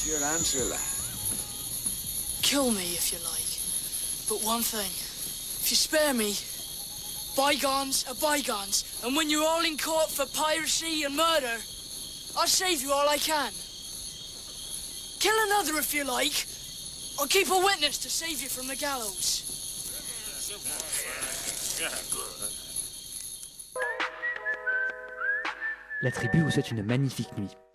your answer, lad? Kill me if you like. But one thing, if you spare me, bygones are bygones. And when you're all in court for piracy and murder, I'll save you all I can. Kill another if you like, or keep a witness to save you from the gallows. La tribu vous souhaite une magnifique nuit.